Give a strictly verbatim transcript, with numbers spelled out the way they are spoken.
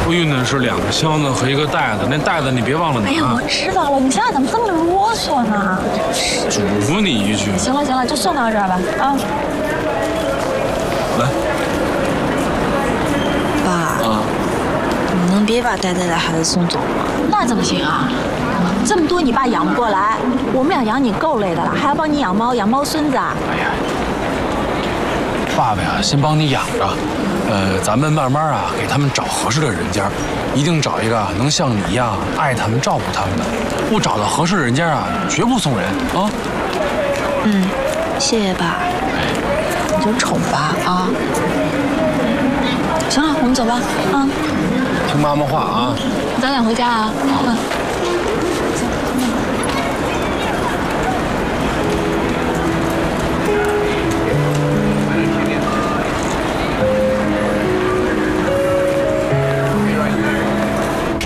我运的是两个箱子和一个袋子，那袋子你别忘了拿。 哎呀，我知道了，你现在怎么这么啰嗦呢？ 嘱咐你一句。 行了行了，就送到这儿吧，啊。 来。 爸。 啊。 你能别把呆呆的孩子送走吗？ 那怎么行啊？这么多你爸养不过来，我们俩养你够累的了，还要帮你养猫，养猫孙子啊。 哎呀，爸爸呀，先帮你养着。呃，咱们慢慢啊，给他们找合适的人家，一定找一个能像你一样爱他们、照顾他们的。不找到合适的人家啊，绝不送人啊。 嗯，谢谢爸。 你就宠吧啊。行了，我们走吧啊。 听妈妈话啊。 早点回家啊。嗯。